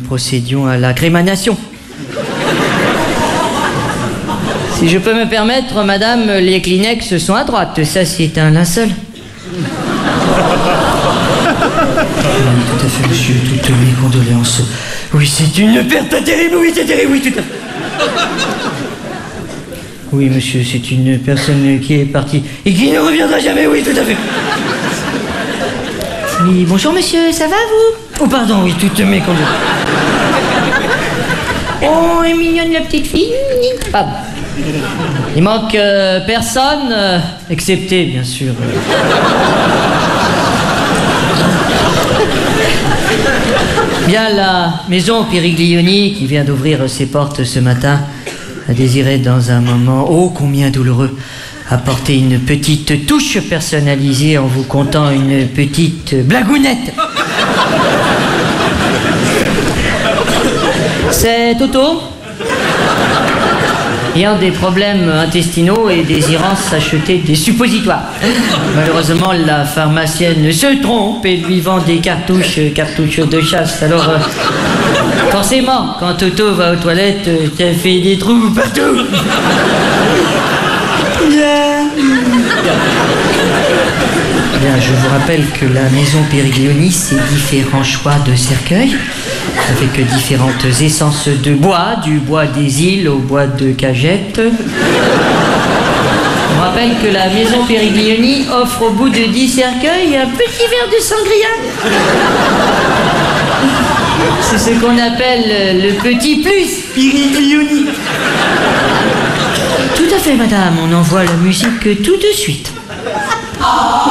procédions à la crémanation. Si je peux me permettre, madame, les Kleenex sont à droite. Ça, c'est un linceul. Oui, tout à fait, monsieur. Toutes mes condoléances. Oui, c'est une perte terrible. Oui, c'est terrible. Oui, tout à fait. Oui, monsieur, c'est une personne qui est partie et qui ne reviendra jamais. Oui, tout à fait. Oui, bonjour, monsieur. Ça va, vous? Oh, pardon, oui, toutes mes condoléances. Oh, elle est mignonne, la petite fille. Pardon. Il manque personne, excepté, bien sûr. Bien, la maison Piriglioni, qui vient d'ouvrir ses portes ce matin, a désiré dans un moment, ô combien douloureux, apporter une petite touche personnalisée en vous contant une petite blagounette. C'est Toto, ayant des problèmes intestinaux et désirant s'acheter des suppositoires. Malheureusement, la pharmacienne se trompe et lui vend des cartouches de chasse. Alors, forcément, quand Toto va aux toilettes, ça fait des trous partout. Bien, je vous rappelle que la maison Piriglioni, c'est différents choix de cercueils, avec différentes essences de bois, du bois des îles au bois de cagette. Je vous rappelle que la maison Piriglioni offre au bout de 10 cercueils un petit verre de sangria. C'est ce qu'on appelle le petit plus Piriglioni. Tout à fait, madame, on envoie la musique tout de suite.